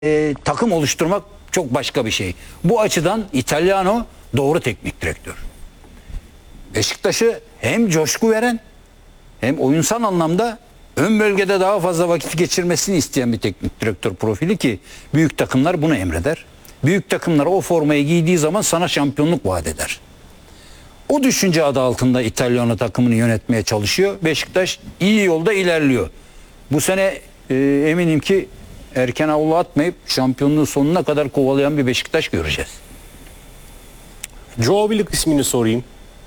takım oluşturmak çok başka bir şey. Bu açıdan Italiano doğru teknik direktör. Beşiktaş'ı hem coşku veren hem oyunsal anlamda ön bölgede daha fazla vakit geçirmesini isteyen bir teknik direktör profili ki büyük takımlar bunu emreder. Büyük takımlar o formayı giydiği zaman sana şampiyonluk vaat eder. O düşünce adı altında İtalyan takımını yönetmeye çalışıyor. Beşiktaş iyi yolda ilerliyor. Bu sene eminim ki erken avlu atmayıp şampiyonluğun sonuna kadar kovalayan bir Beşiktaş göreceğiz. Joe Willock ismini sorayım.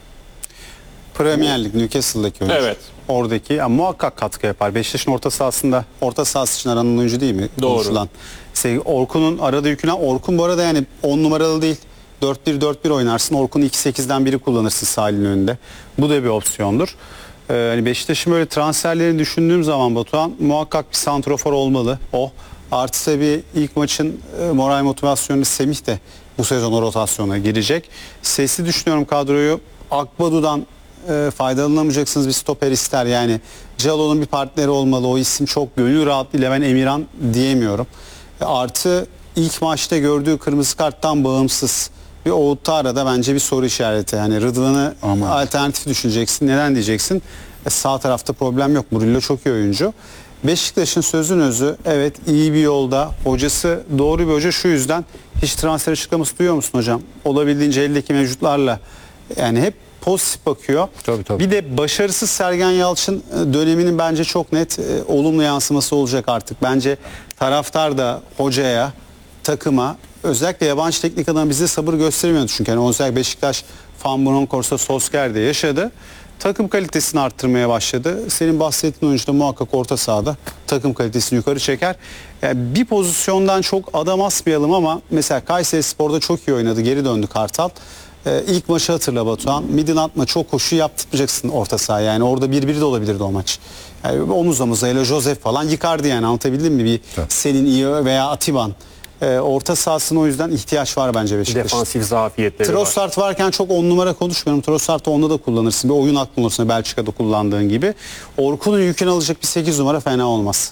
Premier Lig Newcastle'daki oyuncu. Evet. Oradaki muhakkak katkı yapar. Beşiktaş'ın orta sahası için aranan oyuncu değil mi? Doğru. Konuşulan. Orkun'un arada yüküne. Orkun bu arada yani 10 numaralı değil. 4-1-4-1 oynarsın. Orkun'u 2-8'den biri kullanırsın sahilin önünde. Bu da bir opsiyondur. Hani Beşiktaş'ın böyle transferlerini düşündüğüm zaman Batuhan muhakkak bir santrofor olmalı. O. Artı tabii ilk maçın moral motivasyonu Semih de bu sezon o rotasyona girecek. Sesli düşünüyorum kadroyu. Akbadu'dan faydalanamayacaksınız bir stoper ister yani. Calo'nun bir partneri olmalı. O isim çok gönül rahatlığıyla ben Emirhan diyemiyorum. Artı ilk maçta gördüğü kırmızı karttan bağımsız bir Ouattara'da bence bir soru işareti. Yani Rıdvan'ı alternatif düşüneceksin. Neden diyeceksin? Sağ tarafta problem yok. Murillo çok iyi oyuncu. Beşiktaş'ın sözün özü evet iyi bir yolda. Hocası doğru bir hoca şu yüzden. Hiç transfer açıklaması duyuyor musun hocam? Olabildiğince eldeki mevcutlarla yani hep pozitif bakıyor. Tabii. Bir de başarısız Sergen Yalçın döneminin bence çok net olumlu yansıması olacak artık. Bence taraftar da hocaya, takıma, özellikle yabancı teknik adam bize sabır göstermiyordu. Çünkü yani özellikle Beşiktaş Van Bronckhorst'ta Solskjaer'de yaşadı. Takım kalitesini arttırmaya başladı. Senin bahsettiğin oyuncu da muhakkak orta sahada takım kalitesini yukarı çeker. Yani bir pozisyondan çok adam asmayalım ama mesela Kayserispor'da çok iyi oynadı. Geri döndü Kartal. İlk maçı hatırla Batuhan. Midinat'la çok koşu yaptırmayacaksın orta saha. Yani orada 1-1 de olabilirdi o maç. Yani omuz omuza ile Josef falan yıkardı yani, anlatabildim mi? Bir senin iyi veya Atiban. Orta sahasına o yüzden ihtiyaç var bence Beşiktaş'ın. Defansif zafiyetleri var. Trossard varken çok 10 numara konuşmuyorum. Trossard'ı onda da kullanırsın. Bir oyun aklı olursun Belçika'da kullandığın gibi. Orkun'un yükünü alacak bir 8 numara fena olmaz.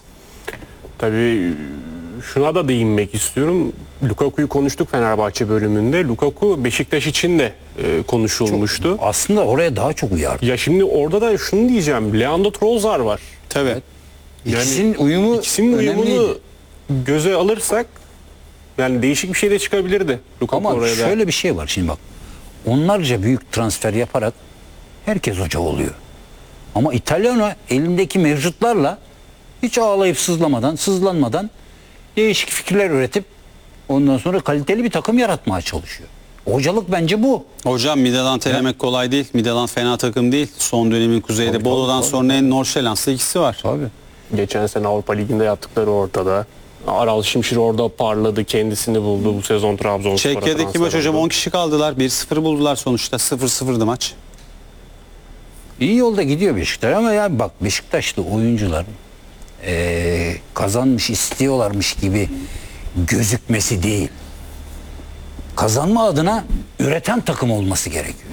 Tabii şuna da değinmek istiyorum. Lukaku'yu konuştuk Fenerbahçe bölümünde. Lukaku Beşiktaş için de konuşulmuştu. Aslında oraya daha çok uyardı. Ya şimdi orada da şunu diyeceğim. Leandro Trossard var. Tabii. İkisinin uyumu uyumunu göze alırsak yani değişik bir şey de çıkabilirdi Lukaku ama oraya da. şöyle bir şey var şimdi bak. Onlarca büyük transfer yaparak herkes hoca oluyor. Ama İtalyano elindeki mevcutlarla hiç ağlayıp sızlanmadan değişik fikirler üretip ondan sonra kaliteli bir takım yaratmaya çalışıyor. Hocalık bence bu. Hocam Midtjylland elemek kolay değil. Midtjylland fena takım değil. Son dönemin kuzeyde. Bodo'dan sonra en Nordsjælland'da ikisi var. Tabii. Geçen sene Avrupa Ligi'nde yaptıkları ortada. Aral Şimşir orada parladı, kendisini buldu bu sezon Trabzonspor'a. Çekya'daki maç hocam 10 kişi kaldılar. 1-0 buldular sonuçta. 0-0'dı maç. İyi yolda gidiyor Beşiktaş ama ya bak Beşiktaşlı oyuncular kazanmış istiyorlarmış gibi gözükmesi değil. Kazanma adına üreten takım olması gerekiyor.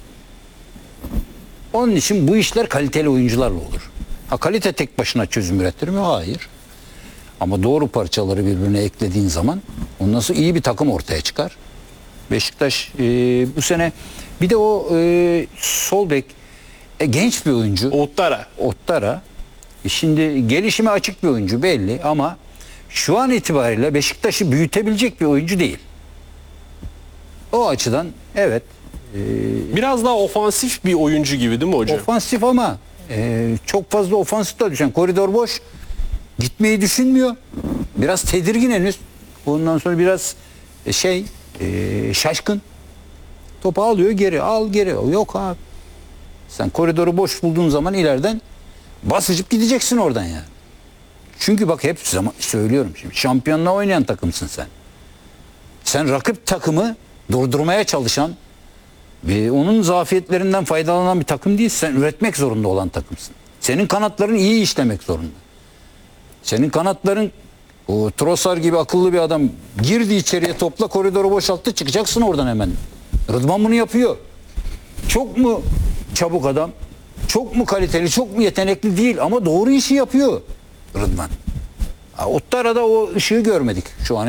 Onun için bu işler kaliteli oyuncularla olur. Ha, kalite tek başına çözüm üretir mi? Hayır. Ama doğru parçaları birbirine eklediğin zaman ondan sonra iyi bir takım ortaya çıkar. Beşiktaş bu sene bir de o sol bek genç bir oyuncu. Ouattara. Şimdi gelişime açık bir oyuncu belli ama şu an itibariyle Beşiktaş'ı büyütebilecek bir oyuncu değil. O açıdan evet. Biraz daha ofansif bir oyuncu gibi değil mi hocam? Ofansif ama çok fazla ofansif de düşen. Koridor boş. Gitmeyi düşünmüyor. Biraz tedirgin henüz. Ondan sonra biraz şaşkın. Topu alıyor geri. Al geri. Yok abi. Sen koridoru boş bulduğun zaman ileriden basıcıp gideceksin oradan yani. Çünkü bak hep zaman söylüyorum şimdi. Şampiyonla oynayan takımsın sen. Sen rakip takımı durdurmaya çalışan ve onun zafiyetlerinden faydalanan bir takım değil. Sen üretmek zorunda olan takımsın. Senin kanatların iyi işlemek zorunda. Senin kanatların o Trossard gibi akıllı bir adam girdi içeriye, topla koridoru boşalttı, çıkacaksın oradan hemen. Rıdvan bunu yapıyor. Çok mu çabuk adam? Çok mu kaliteli, çok mu yetenekli değil ama doğru işi yapıyor Rıdvan. Ottara'da o ışığı görmedik şu an.